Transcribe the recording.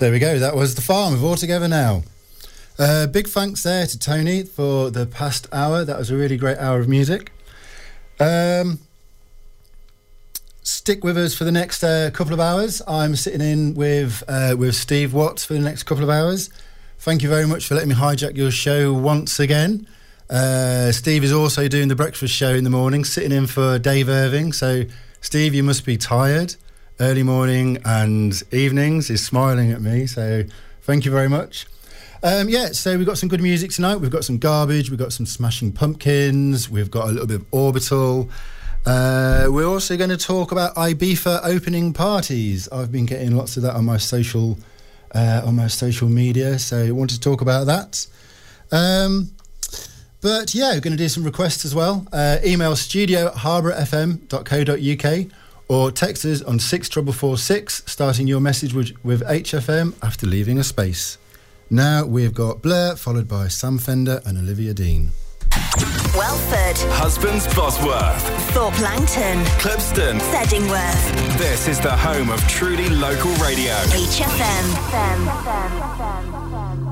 There we go. That was The Farm with All Together Now. Big thanks there to Tony for the past hour. That was a really great hour of music. Stick with us for the next couple of hours. I'm sitting in with Steve Watts for the next couple of hours. Thank you very much for letting me hijack your show once again. Steve is also doing the breakfast show in the morning, sitting in for Dave Irving. So, Steve, you must be tired. Early morning and evenings. He's smiling at me, so thank you very much. So we've got some good music tonight. We've got some Garbage, we've got some Smashing Pumpkins, we've got a little bit of Orbital. We're also going to talk about Ibiza opening parties. I've been getting lots of that on my social media, so I want to talk about that. But yeah, we're going to do some requests as well. Email studio@harbourfm.co.uk or text us on 64446, starting your message with HFM after leaving a space. Now we've got Blur, followed by Sam Fender and Olivia Dean. Welford, Husbands Bosworth, Thorpe Langton, Clipston, Seddingworth. This is the home of truly local radio. HFM.